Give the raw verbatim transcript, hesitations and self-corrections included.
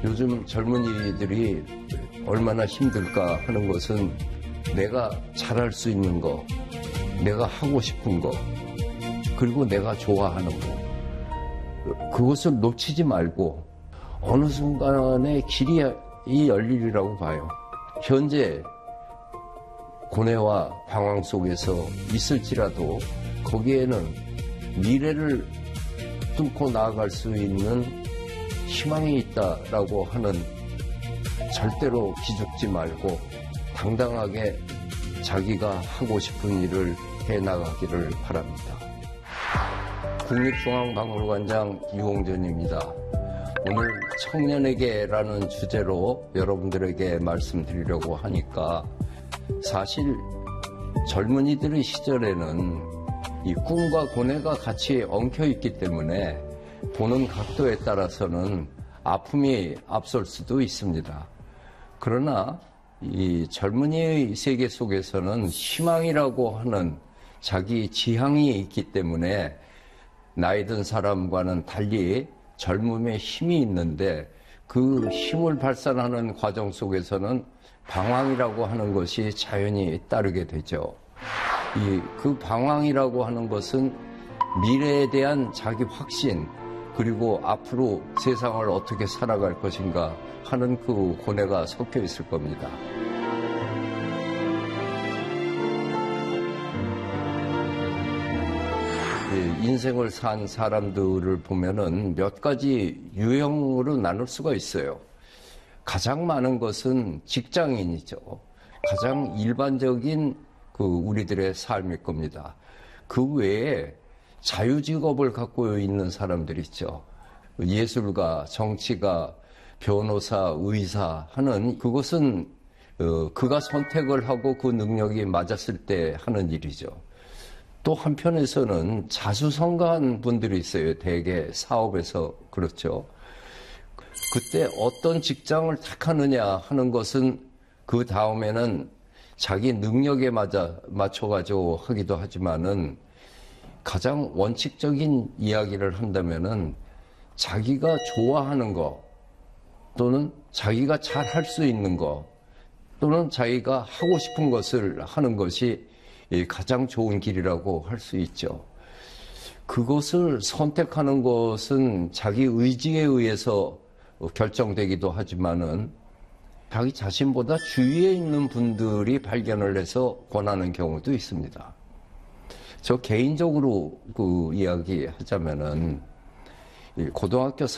요즘 젊은이들이 얼마나 힘들까 하는 것은 내가 잘할 수 있는 거, 내가 하고 싶은 거, 그리고 내가 좋아하는 거. 그것을 놓치지 말고 어느 순간에 길이 열리리라고 봐요. 현재 고뇌와 방황 속에서 있을지라도 거기에는 미래를 뚫고 나아갈 수 있는 희망이 있다라고 하는, 절대로 기죽지 말고 당당하게 자기가 하고 싶은 일을 해나가기를 바랍니다. 국립중앙박물관장 유홍전입니다. 오늘 청년에게라는 주제로 여러분들에게 말씀드리려고 하니까, 사실 젊은이들의 시절에는 이 꿈과 고뇌가 같이 엉켜있기 때문에 보는 각도에 따라서는 아픔이 앞설 수도 있습니다. 그러나 이 젊은이의 세계 속에서는 희망이라고 하는 자기 지향이 있기 때문에 나이 든 사람과는 달리 젊음에 힘이 있는데, 그 힘을 발산하는 과정 속에서는 방황이라고 하는 것이 자연히 따르게 되죠. 이 그 방황이라고 하는 것은 미래에 대한 자기 확신, 그리고 앞으로 세상을 어떻게 살아갈 것인가 하는 그 고뇌가 섞여 있을 겁니다. 인생을 산 사람들을 보면은 몇 가지 유형으로 나눌 수가 있어요. 가장 많은 것은 직장인이죠. 가장 일반적인 그 우리들의 삶일 겁니다. 그 외에 자유직업을 갖고 있는 사람들 있죠. 예술가, 정치가, 변호사, 의사 하는, 그것은 어, 그가 선택을 하고 그 능력이 맞았을 때 하는 일이죠. 또 한편에서는 자수성가한 분들이 있어요. 대개 사업에서 그렇죠. 그때 어떤 직장을 택하느냐 하는 것은 그 다음에는 자기 능력에 맞아, 맞춰가지고 하기도 하지만은, 가장 원칙적인 이야기를 한다면은 자기가 좋아하는 거, 또는 자기가 잘 할 수 있는 거, 또는 자기가 하고 싶은 것을 하는 것이 가장 좋은 길이라고 할 수 있죠. 그것을 선택하는 것은 자기 의지에 의해서 결정되기도 하지만은, 자기 자신보다 주위에 있는 분들이 발견을 해서 권하는 경우도 있습니다. 저 개인적으로 그 이야기 하자면은, 고등학교